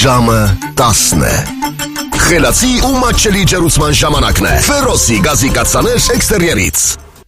Ժամը 10 է։ Խելացի ու մատչելի ջերուցման ժամանակն է։ Ֆերոսի գազի կաթսաներ էքստերիերից։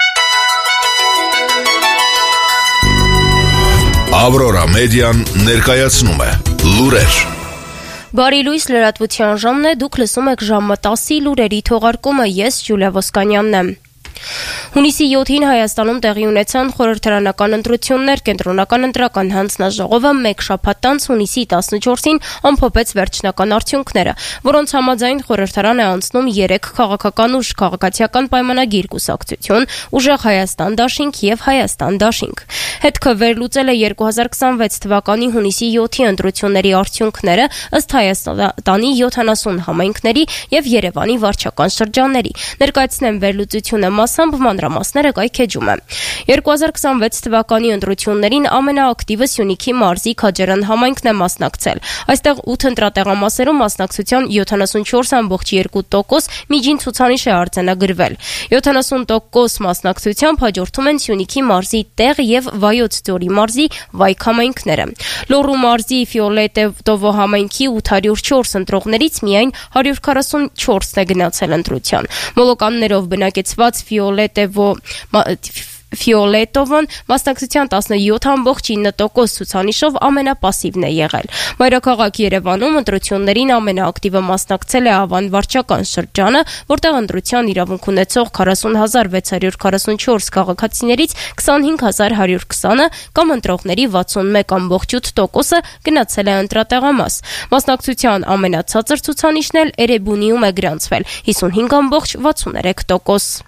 Ավրորա մեդիան ներկայացնում է լուրեր։ Բարի լույս, լրատվության ժամն է, դուք լսում եք ժամը 10-ի լուրերի թողարկումը, ես Ջուլիա Ոսկանյանն եմ։ Հունիսի 7-ին Հայաստանում տեղի ունեցան խորհրդարանական ընտրություններ, կենտրոնական ընտրական հանձնաժողովը մեկ շաբաթ անց հունիսի 14-ին ամփոփեց վերջնական արդյունքները, որոնց համաձայն խորհրդարան է անցնում 3 քաղաքական ուժ՝ Քաղաքացիական պայմանագիր կուսակցություն, Ուժեղ Հայաստան դաշինք եւ Հայաստան դաշինք։ Հետքը վերլուծել է 2026 թվականի հունիսի 7-ի ընտրությունների արդյունքները ըստ Հայաստանի 70 համայնքների եւ Երևանի վարչական շրջանների։ Ներկայացնեմ վերլուծությունը մասամբ, մանրամասները կայքեջում է։ 2026 թվականի ընտրություններին ամենաակտիվը Սյունիքի մարզի Քաջարան համայնքն է մասնակցել։ Այստեղ 8 ընտրատեղամասերում մասնակցության 74.2% միջին ցուցանիշ է արձանագրվել։ 70% մասնակցությամբ հաջորդում են Սյունիքի մարզի Տեղ եւ Վայոց ձորի մարզի Վայք համայնքները։ Լոռու մարզի Ֆիոլետովո համայնքի 804 ընտրողներից միայն 144-ն է գնացել ընտրության։ Մոլոկաններով բնակեցված Ֆիոլետովոն մասնակցության 17.9% ցուցանիշով ամենապասիվն է եղել։ Մայրաքաղաք Երևանում ընտրություններին ամենաակտիվը մասնակցել է Ավան վարչական շրջանը, որտեղ ընտրության իրավունք ունեցող 40,644 քաղաքացիներից 25,120-ը կամ ընտրողների 61.8%-ը գնացել է ընտրատեղամաս։ Մասնակցության ամենացածր ցուցանիշն էլ Էրեբունիում է գրանցվել 55.63%։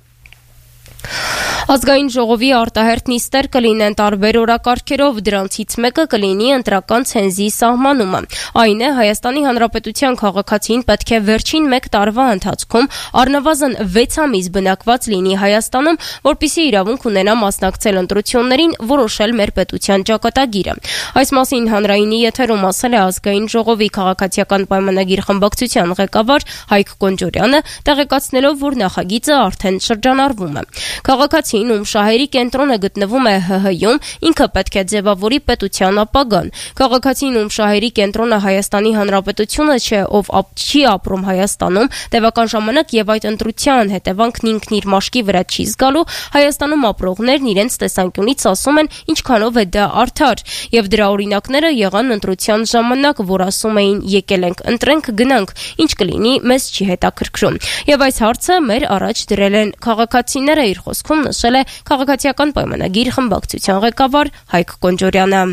Ազգային ժողովի արտահերթ նիստեր կլինեն տարբեր օրակարգերով, դրանցից մեկը կլինի ընտրական ցենզի սահմանումը։ Այն է, Հայաստանի Հանրապետության քաղաքացին պետք է վերջին 1 տարվա ընթացքում առնվազն 6 ամիս բնակված լինի Հայաստանում, որպեսզի իրավունք ունենա մասնակցել ընտրություններին, որոշել մեր պետության ճակատագիրը։ Այս մասին հանրայինի եթերում ասել է Ազգային ժողովի քաղաքացիական պայմանագիր խմբակցության ղեկավար Հայկ Կոնջորյանը, տեղեկացնելով, որ նախագիծը արդեն շրջանառվում է։ Քաղաքացին, ում շահերի կենտրոնը գտնվում է ՀՀ-ում, ինքը պետք է ձևավորի պետության ապագան։ Քաղաքացին, ում շահերի կենտրոնը Հայաստանի Հանրապետությունը չէ, ով չի ապրում Հայաստանում, տևական ժամանակ եւ այդ ընտրության հետևանքն ինքն իր մաշկի վրա չի զգալու, Հայաստանում ապրողներն իրենց տեսանկյունից ասում են, ինչքանով է դա արդար, եւ դրա օրինակները եղան ընտրության ժամանակ, որ ասում էին եկել ենք ընտրենք, գնանք, ինչ կլինի, մեզ չի հետաքրքրում։ Եվ այս հարցը մեր առաջ դրել են քաղաքացիները, իր խոսքում նշել է քաղաքացիական պայմանագիր խմբակցության ղեկավար Հայկ Կոնջորյանը։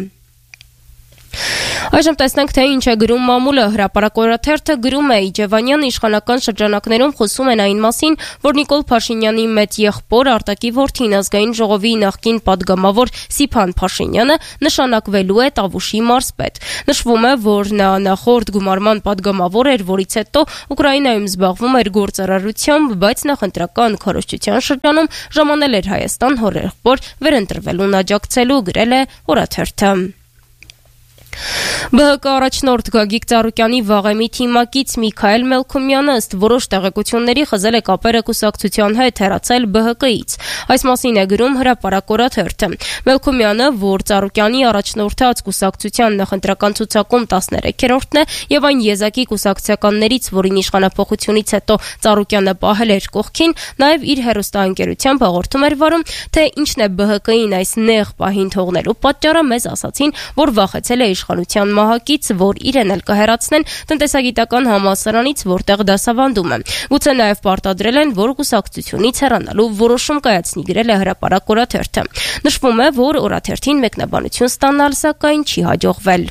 Այժմ տեսնենք, թե ինչ է գրում մամուլը։ Հրապարակ օրաթերթը գրում է. Իջևանյան իշխանական շրջանակներում խոսում են այն մասին, որ Նիկոլ Փաշինյանի մեծ եղբոր Արտակի որդին Ազգային ժողովի նախկին падգամավոր Սիփան Փաշինյանը նշանակվելու է Տավուշի մարզպետ։ Նշվում է, որ նա նախորդ գումարման падգամավոր էր, որից հետո Ուկրաինայում զբաղվում էր գործարարությամբ, բայց նախընտրական քարոզչության շրջանում ժամանել էր Հայաստան հորեղբոր վերընտրվելուն աջակցելու, գրել է օրաթերթը։ ԲՀԿ առաջնորդ Գագիկ Ծառուկյանի վաղեմի թիմակից Միքայել Մելքումյանը ըստ որոշ տեղեկությունների խզել է կապերը կուսակցության հետ, հեռացել ԲՀԿ-ից։ Այս մասին է գրում Հրապարակ օրաթերթը։ Մելքումյանը, որ Ծառուկյանի առաջնորդած կուսակցության նախընտրական ցուցակում 13-րդն է եւ այն եզակի կուսակցականներից, որին իշխանափոխությունից հետո Ծառուկյանը պահել էր կողքին, նաեւ իր հեռուստաընկերությամբ հաղորդում էր վարում, թե ինչն է ԲՀԿ-ին այս նեղ պահին թողնելու պատճառը, մեզ ասացին, որ վախեցել է իշխանության մահակից, որ իրեն էլ կհեռացնեն տնտեսագիտական համալսարանից, որտեղ դասավանդում է։ Գուցե նաև պարտադրել են, որ կուսակցությունից հեռանալու որոշում կայացնի, գրել է Հրապարակ օրաթերթը։ Նշվում է, որ օրաթերթին մեկնաբանություն ստանալ, սակայն չի հաջողվել։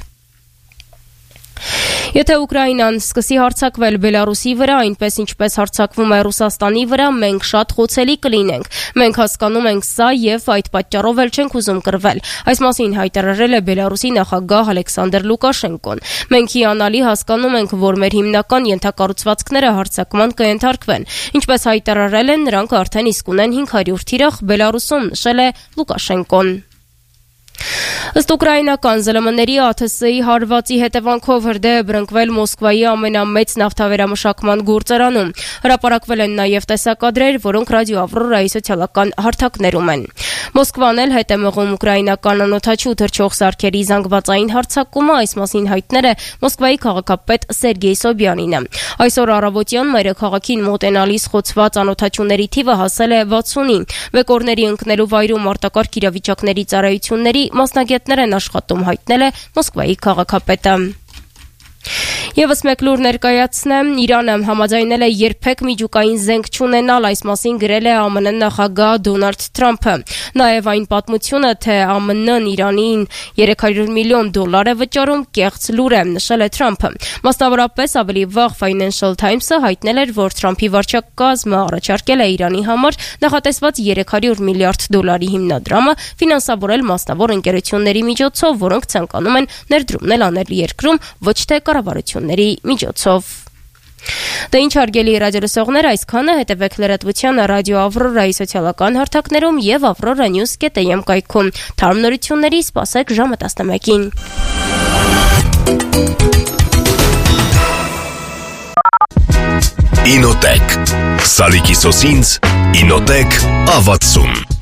Եթե Ուկրաինան սկսի հարձակվել Բելարուսի վրա, այնպես ինչպես հարձակվում է Ռուսաստանի վրա, մենք շատ խոցելի կլինենք։ Մենք հասկանում ենք սա եւ այդ պատճառով էլ չենք ուզում կռվել։ Այս մասին հայտարարել է Բելարուսի նախագահ Ալեքսանդր Լուկաշենկոն։ Մենք հիանալի հասկանում ենք, որ մեր հիմնական ենթակառուցվածքները հարձակման կենթարկվեն։ Ինչպես հայտարարել են, նրանք արդեն իսկ ունեն 500 թիրախ Բելարուսում, նշել է Լուկաշենկոն։ Ըստ ուկրաինական ԶԼՄ-ների ԱԹՍ-ի հարվածի հետևանքով հրդեհ է բռնկվել Մոսկվայի ամենամեծ նավթավերամշակման գործարանում։ Հրապարակվել են նաև տեսակադրեր, որոնք ռադիո Ավրորայի սոցիալական հարթակներում են։ Մոսկվան էլ հետ է մղում ուկրաինական անօդաչու թռչող սարքերի զանգվածային հարձակումը, այս մասին հայտնել է Մոսկվայի քաղաքապետ Սերգեյ Սոբյանինը։ Այսօր առավոտյան մայրաքաղաքին մոտենալիս խոցված անօդաչուների թիվը հասել է 60-ի։ Բեկորների ընկնելու վայրում արտակարգ իրավիճակների ծառայությունների մասնագետներ են աշխատում, հայտնել է Մոսկվայի քաղաքապետը։ Եվս մեկ լուր ներկայացնեմ, Իրանը համաձայնել է երբեք միջուկային զենք չունենալ, այս մասին գրել է ԱՄՆ նախագահ Դոնալդ Թրամփը։ Նաև այն պատմությունը, թե ԱՄՆ-ն Իրանին $300 միլիոն է վճարում, կեղծ լուր է, նշել է Թրամփը։ Մասնավորապես ավելի վաղ Financial Times-ը հայտնել էր, որ Թրամփի վարչակազմը առաջարկել է Իրանի համար նախատեսված $300 միլիարդ հիմնադրամը ֆինանսավորել մասնավոր ընկերությունների միջոցով, որոնք ցանկանում են ներդրումներ անել երկրում, ոչ թե կառավարությունների միջոցով։ Դե ինչ հարգելի ռադիոլսողներ, այսքանը, հետևեք լրատվությանը ռադիո Ավրորայի սոցիալական հարթակներում եւ avroranews.am կայքում։ Թարմ նորությունների սպասեք ժամը 11-ին։ Ինոտեք Սալիկի սոսինց Ինոտեք ավացում